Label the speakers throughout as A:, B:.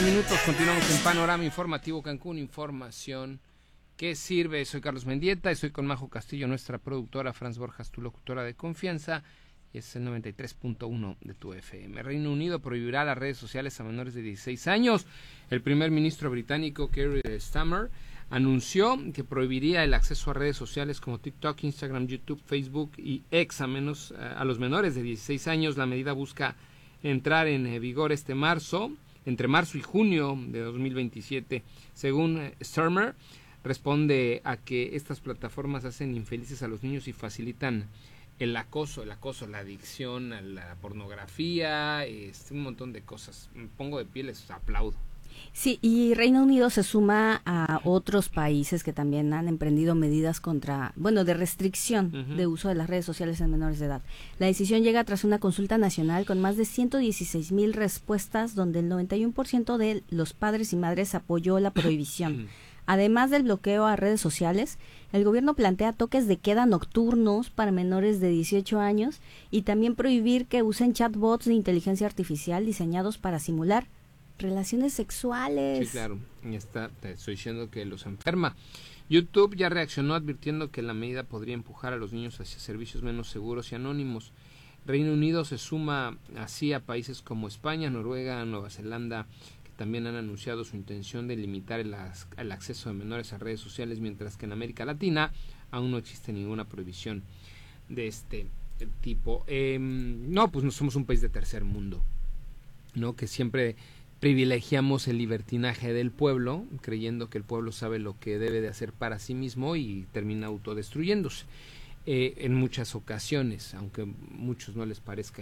A: minutos, continuamos en Panorama Informativo Cancún, información que sirve. Soy Carlos Mendieta, estoy con Majo Castillo, nuestra productora, Franz Borjas, tu locutora de confianza, y es el 93.1 de tu FM. Reino Unido prohibirá las redes sociales a menores de 16 años. El primer ministro británico, Keir Starmer, anunció que prohibiría el acceso a redes sociales como TikTok, Instagram, YouTube, Facebook y X a los menores de 16 años. La medida busca entrar en vigor entre marzo y junio de 2027. Según Starmer, responde a que estas plataformas hacen infelices a los niños y facilitan el acoso, la adicción a la pornografía, un montón de cosas. Me pongo de pie, les aplaudo.
B: Sí, y Reino Unido se suma a otros países que también han emprendido medidas de restricción de uso de las redes sociales en menores de edad. La decisión llega tras una consulta nacional con más de 116,000 respuestas, donde el 91% de los padres y madres apoyó la prohibición. Además del bloqueo a redes sociales, el gobierno plantea toques de queda nocturnos para menores de 18 años y también prohibir que usen chatbots de inteligencia artificial diseñados para simular relaciones sexuales.
A: Sí, claro, te estoy diciendo que los enferma. YouTube ya reaccionó advirtiendo que la medida podría empujar a los niños hacia servicios menos seguros y anónimos. Reino Unido se suma así a países como España, Noruega, Nueva Zelanda, que también han anunciado su intención de limitar el acceso de menores a redes sociales, mientras que en América Latina aún no existe ninguna prohibición de este tipo. No somos un país de tercer mundo, ¿no? Que siempre privilegiamos el libertinaje del pueblo, creyendo que el pueblo sabe lo que debe de hacer para sí mismo y termina autodestruyéndose en muchas ocasiones, aunque a muchos no les parezca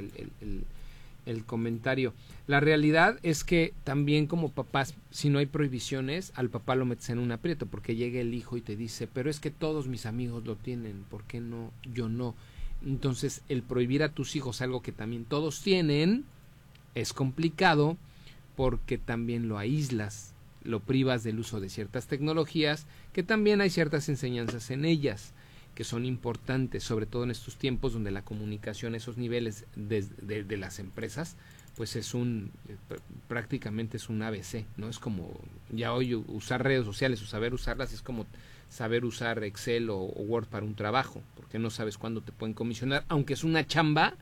A: el comentario. La realidad es que también como papás, si no hay prohibiciones, al papá lo metes en un aprieto, porque llega el hijo y te dice, pero es que todos mis amigos lo tienen, ¿por qué no? Yo no. Entonces, el prohibir a tus hijos algo que también todos tienen es complicado, porque también lo aíslas, lo privas del uso de ciertas tecnologías, que también hay ciertas enseñanzas en ellas, que son importantes, sobre todo en estos tiempos donde la comunicación, esos niveles de las empresas, pues prácticamente es un ABC, ¿no? Es como, ya hoy usar redes sociales o saber usarlas es como saber usar Excel o Word para un trabajo, porque no sabes cuándo te pueden comisionar, aunque es una chamba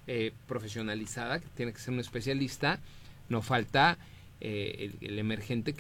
A: profesionalizada, que tiene que ser un especialista. No falta el emergente